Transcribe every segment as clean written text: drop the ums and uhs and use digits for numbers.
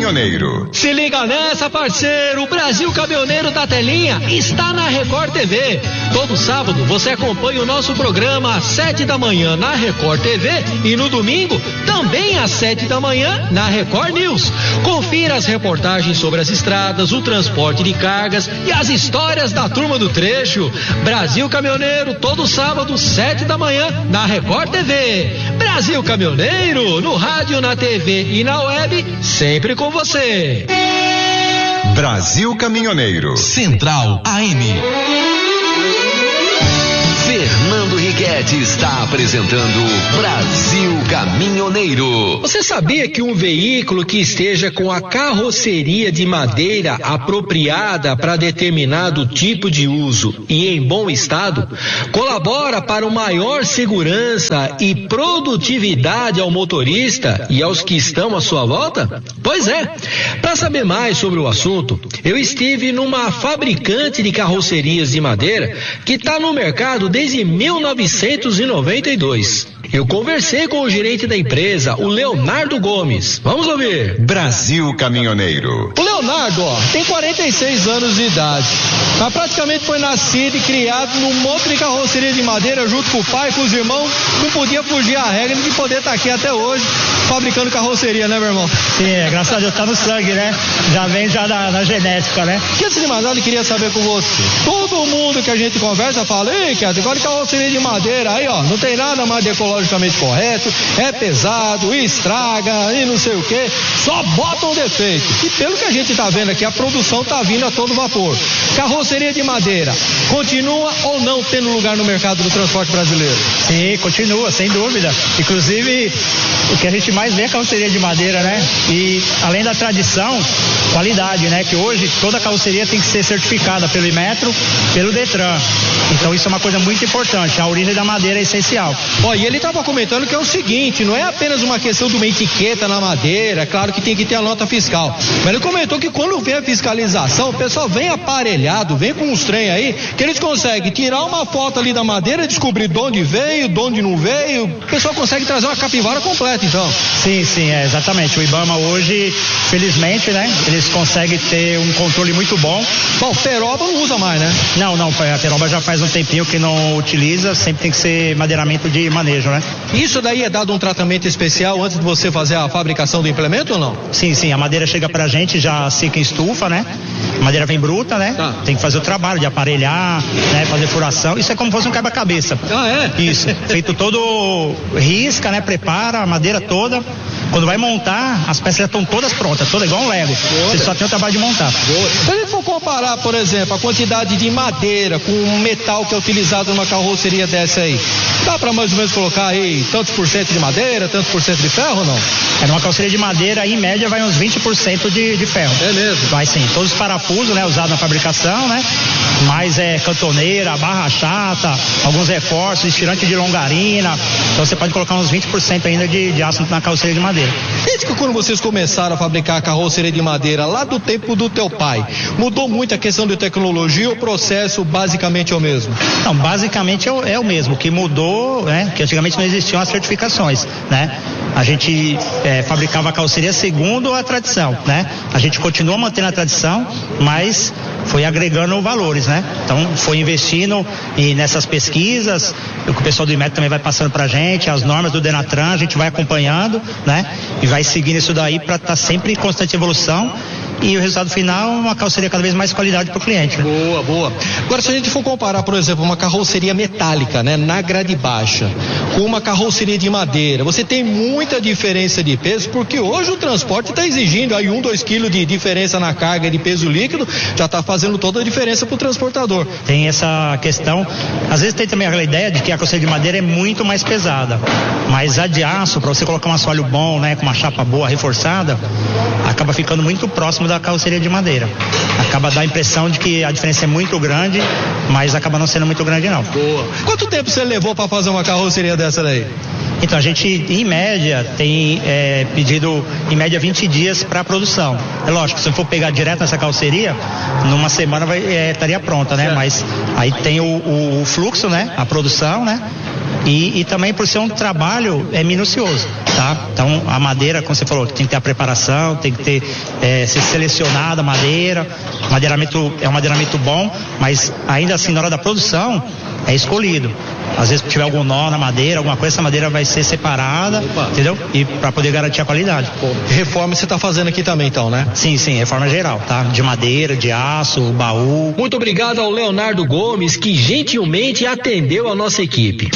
Caminhoneiro. Se liga nessa, parceiro, o Brasil Caminhoneiro da Telinha está na Record TV. Todo sábado você acompanha o nosso programa às 7 da manhã na Record TV e no domingo também às 7 da manhã na Record News. Confira as reportagens sobre as estradas, o transporte de cargas e as histórias da turma do trecho. Brasil Caminhoneiro, todo sábado, 7 da manhã na Record TV. Brasil Caminhoneiro, no rádio, na TV e na web, sempre com você. Brasil Caminhoneiro. Central AM. Fernando Riquetti está apresentando Brasil Caminhoneiro. Você sabia que um veículo que esteja com a carroceria de madeira apropriada para determinado tipo de uso e em bom estado, colabora para uma maior segurança e produtividade ao motorista e aos que estão à sua volta? Pois é. Para saber mais sobre o assunto, eu estive numa fabricante de carrocerias de madeira que está no mercado desde 1992. Eu conversei com o gerente da empresa, o Leonardo Gomes. Vamos ouvir. Brasil Caminhoneiro. O Leonardo, tem 46 anos de idade. Mas praticamente foi nascido e criado num monte de carroceria de madeira junto com o pai, com os irmãos. Não podia fugir à regra de poder estar aqui até hoje fabricando carroceria, né, meu irmão? Sim, graças a Deus tá no sangue, né? Já vem na genética, né? Que antes de mais nada, eu queria saber com você. Todo mundo que a gente conversa fala, ei, Keto, agora carroceria de madeira, aí ó, não tem nada mais de ecologicamente correto, é pesado, estraga e não sei o que, só botam defeito. E pelo que a gente tá vendo aqui, a produção tá vindo a todo vapor. Carroceria de madeira, continua ou não tendo lugar no mercado do transporte brasileiro? Sim, continua, sem dúvida. Inclusive, o que a gente mais vê é a carroceria de madeira, né? E além da tradição, qualidade, né? Que hoje toda carroceria tem que ser certificada pelo Inmetro, pelo Detran. Então isso é uma coisa muito importante, a origem da madeira é essencial. Ó, e ele estava comentando que é o seguinte, não é apenas uma questão de uma etiqueta na madeira, claro que tem que ter a nota fiscal, mas ele comentou que quando vem a fiscalização, o pessoal vem aparelhado, vem com uns trem aí, que eles conseguem tirar uma foto ali da madeira, descobrir de onde veio, de onde não veio, o pessoal consegue trazer uma capivara completa, então. Sim, exatamente, o IBAMA hoje, felizmente, né, eles conseguem ter um controle muito bom. Bom, peroba não usa mais, né? Não, a peroba já faz um tempinho que não utiliza, sempre tem que ser madeiramento de manejo, né? Isso daí é dado um tratamento especial antes de você fazer a fabricação do implemento ou não? Sim, a madeira chega pra gente já seca em estufa, né? A madeira vem bruta, né? Tá. Tem que fazer o trabalho de aparelhar, né? Fazer furação, isso é como se fosse um quebra-cabeça. Ah, é? Isso, feito todo risca, né? Prepara a madeira toda. Quando vai montar, as peças já estão todas prontas, toda igual um Lego. Você só tem o trabalho de montar. Se a gente for comparar, por exemplo, a quantidade de madeira com o metal que é utilizado numa carroceria dessa aí, dá para mais ou menos colocar aí tantos por cento de madeira, tantos por cento de ferro ou não? Numa carroceria de madeira, em média, vai uns 20% de ferro. É mesmo? Vai sim. Todos os parafusos, né, usados na fabricação, né? Mais cantoneira, barra chata, alguns reforços, estirante de longarina. Então você pode colocar uns 20% ainda de aço na carroceria de madeira. Desde que quando vocês começaram a fabricar a carroceria de madeira, lá do tempo do teu pai, mudou muito a questão de tecnologia ou o processo basicamente é o mesmo? Não, basicamente é o mesmo. O que mudou, né? Que antigamente não existiam as certificações, né? A gente fabricava a carroceria segundo a tradição, né? A gente continua mantendo a tradição, mas foi agregando valores, né? Então foi investindo nessas pesquisas, o que o pessoal do IMET também vai passando pra gente, as normas do Denatran, a gente vai acompanhando, né? E vai seguindo isso daí para estar sempre em constante evolução. E o resultado final é uma carroceria cada vez mais qualidade para o cliente, né? Boa. Agora, se a gente for comparar, por exemplo, uma carroceria metálica, né, na grade baixa, com uma carroceria de madeira, você tem muita diferença de peso, porque hoje o transporte está exigindo aí 1-2 quilos de diferença na carga de peso líquido, já está fazendo toda a diferença para o transportador. Tem essa questão, às vezes tem também aquela ideia de que a carroceria de madeira é muito mais pesada, mas a de aço, para você colocar um assoalho bom, né, com uma chapa boa, reforçada, acaba ficando muito próximo da carroceria de madeira. Acaba dando a impressão de que a diferença é muito grande, mas acaba não sendo muito grande não. Boa. Quanto tempo você levou para fazer uma carroceria dessa daí? Então a gente, em média, tem pedido, em média, 20 dias para a produção. É lógico, se eu for pegar direto nessa carroceria, numa semana estaria pronta, né? Certo. Mas aí tem o fluxo, né? A produção, né? E também por ser um trabalho minucioso, tá? Então a madeira, como você falou, tem que ter a preparação, tem que ter ser selecionada a madeira. Madeiramento é um madeiramento bom, mas ainda assim na hora da produção é escolhido. Às vezes se tiver algum nó na madeira, alguma coisa, essa madeira vai ser separada, entendeu? E para poder garantir a qualidade. Reforma você está fazendo aqui também, então, né? Sim, reforma geral, tá? De madeira, de aço, baú. Muito obrigado ao Leonardo Gomes, que gentilmente atendeu a nossa equipe.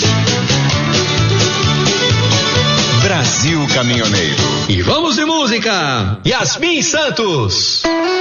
Brasil Caminhoneiro. E vamos de música. Yasmin Santos.